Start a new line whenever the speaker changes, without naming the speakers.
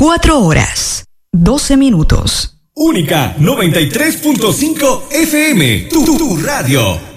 4 horas, 12 minutos.
Única 93.5 FM, tu radio.